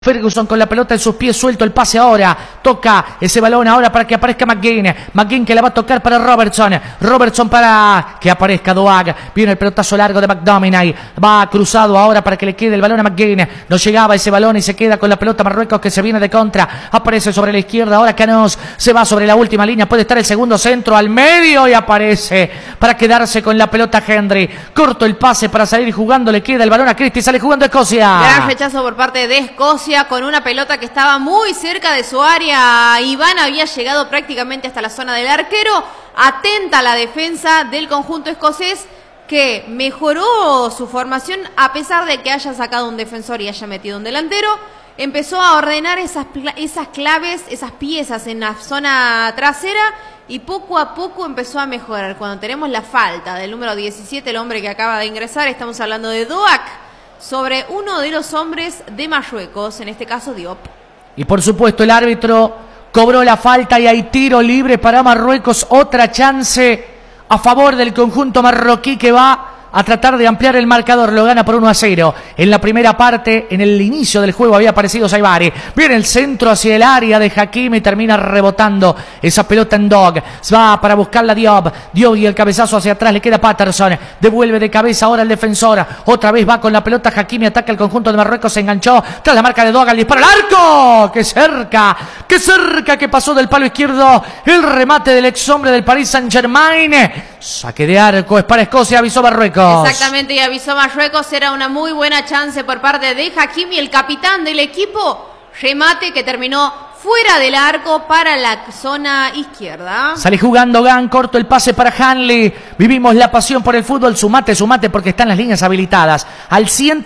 Ferguson con la pelota en sus pies, suelto el pase ahora, toca ese balón ahora para que aparezca McGinn, McGinn que la va a tocar para Robertson para que aparezca Doag, viene el pelotazo largo de McDominay, va cruzado ahora para que le quede el balón a McGinn, no llegaba ese balón y se queda con la pelota Marruecos que se viene de contra, aparece sobre la izquierda, ahora Canos se va sobre la última línea, puede estar el segundo centro al medio y aparece para quedarse con la pelota Henry, corto el pase para salir jugando, le queda el balón a Christie, sale jugando Escocia. Gran rechazo por parte de Escocia, con una pelota que estaba muy cerca de su área. Iván había llegado prácticamente hasta la zona del arquero. Atenta la defensa del conjunto escocés, que mejoró su formación a pesar de que haya sacado un defensor y haya metido un delantero. Empezó a ordenar esas claves, esas piezas en la zona trasera y poco a poco empezó a mejorar. Cuando tenemos la falta del número 17, el hombre que acaba de ingresar, estamos hablando de Doak, sobre uno de los hombres de Marruecos, en este caso Diop. Y por supuesto el árbitro cobró la falta y hay tiro libre para Marruecos, otra chance a favor del conjunto marroquí que va a tratar de ampliar el marcador, lo gana por 1-0. En la primera parte, en el inicio del juego había aparecido Saibari. Viene el centro hacia el área de Hakimi y termina rebotando esa pelota en Dog. Va para buscarla Diop y el cabezazo hacia atrás, le queda Patterson. Devuelve de cabeza ahora el defensor. Otra vez va con la pelota Hakimi, ataca el conjunto de Marruecos, se enganchó tras la marca de Dog, al disparo al arco. ¡Qué cerca! Que pasó del palo izquierdo el remate del ex hombre del Paris Saint-Germain. Saque de arco, es para Escocia, avisó Marruecos. Exactamente, y avisó Marruecos, era una muy buena chance por parte de Hakimi, el capitán del equipo. Remate que terminó fuera del arco para la zona izquierda. Sale jugando Gan, corto el pase para Hanley. Vivimos la pasión por el fútbol, sumate porque están las líneas habilitadas. Al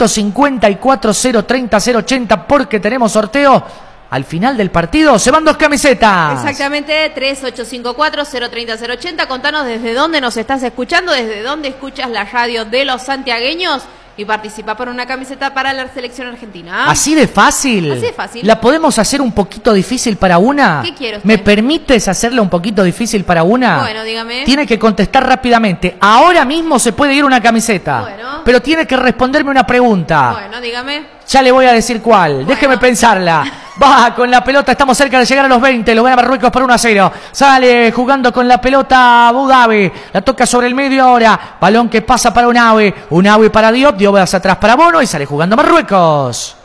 154 030 080 porque tenemos sorteo. Al final del partido se van 2 camisetas. Exactamente, 3854-030-080. Contanos desde dónde nos estás escuchando, desde dónde escuchas la radio de los santiagueños y participa por una camiseta para la selección argentina. ¿Así de fácil? Así de fácil. ¿La podemos hacer un poquito difícil para una? ¿Qué quiere usted? ¿Me permites hacerla un poquito difícil para una? Bueno, dígame. Tiene que contestar rápidamente. Ahora mismo se puede ir una camiseta. Bueno. Pero tiene que responderme una pregunta. Bueno, dígame. Ya le voy a decir cuál. Bueno. Déjeme pensarla. Va con la pelota, estamos cerca de llegar a los 20. Lo gana Marruecos por 1-0. Sale jugando con la pelota Abu Dhabi. La toca sobre el medio ahora. Balón que pasa para Unawi para Diop. Diop hacia atrás para Bono y sale jugando Marruecos.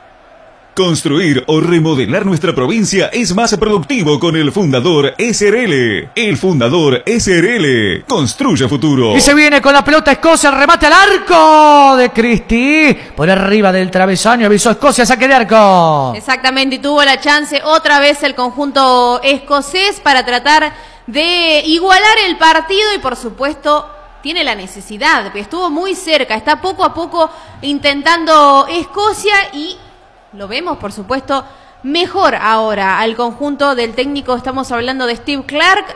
Construir o remodelar nuestra provincia es más productivo con el Fundador SRL. El Fundador SRL construye futuro. Y se viene con la pelota Escocia, el remate al arco de Christie. Por arriba del travesaño avisó Escocia, saque de arco. Exactamente, y tuvo la chance otra vez el conjunto escocés para tratar de igualar el partido y por supuesto tiene la necesidad, estuvo muy cerca, está poco a poco intentando Escocia y lo vemos, por supuesto, mejor ahora al conjunto del técnico. Estamos hablando de Steve Clarke.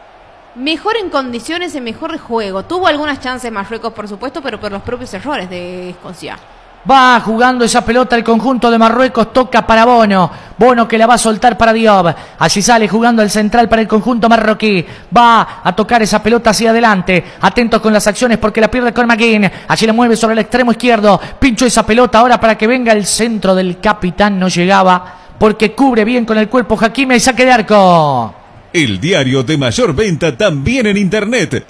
Mejor en condiciones, en mejor juego. Tuvo algunas chances Marruecos, por supuesto, pero por los propios errores de Escocia. Va jugando esa pelota el conjunto de Marruecos, toca para Bono que la va a soltar para Diop, allí sale jugando el central para el conjunto marroquí, va a tocar esa pelota hacia adelante, atentos con las acciones porque la pierde con McGinn, allí la mueve sobre el extremo izquierdo, pinchó esa pelota ahora para que venga el centro del capitán, no llegaba porque cubre bien con el cuerpo Hakimi y saque de arco. El diario de mayor venta también en internet,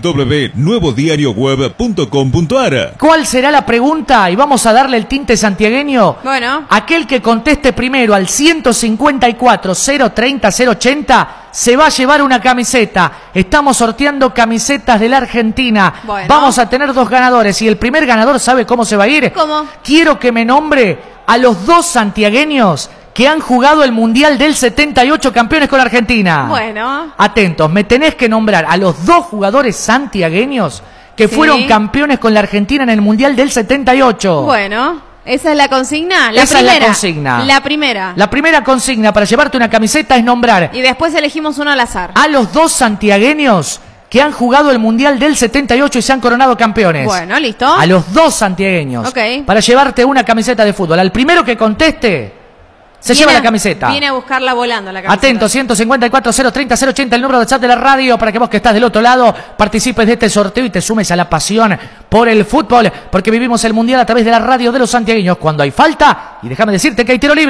www.nuevodiarioweb.com.ar. ¿Cuál será la pregunta? Y vamos a darle el tinte santiagueño. Bueno. Aquel que conteste primero al 154 030 080 se va a llevar una camiseta. Estamos sorteando camisetas de la Argentina. Bueno. Vamos a tener 2 ganadores y el primer ganador, ¿sabe cómo se va a ir? ¿Cómo? Quiero que me nombre a los 2 santiagueños que han jugado el Mundial del 78 campeones con la Argentina. Bueno. Atentos, me tenés que nombrar a los 2 jugadores santiagueños que fueron campeones con la Argentina en el Mundial del 78. Bueno, esa es la consigna. Esa es la consigna. La primera. La primera consigna para llevarte una camiseta es nombrar. Y después elegimos uno al azar. A los 2 santiagueños que han jugado el Mundial del 78 y se han coronado campeones. Bueno, listo. A los 2 santiagueños. Ok. Para llevarte una camiseta de fútbol. Al primero que conteste Se lleva la camiseta. Viene a buscarla volando la camiseta. Atento, 154-030-080, el número de chat de la radio, para que vos que estás del otro lado participes de este sorteo y te sumes a la pasión por el fútbol, porque vivimos el Mundial a través de la radio de los santiagueños. Cuando hay falta, y déjame decirte que hay tiro libre.